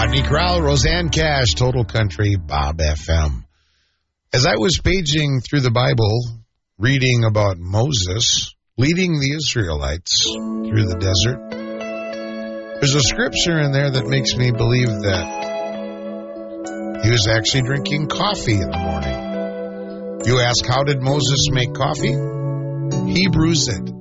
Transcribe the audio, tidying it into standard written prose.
Rodney Crowell, Roseanne Cash, Total Country, Bob FM. As I was paging through the Bible, reading about Moses leading the Israelites through the desert, there's a scripture in there that makes me believe that he was actually drinking coffee in the morning. You ask, how did Moses make coffee? He brews it.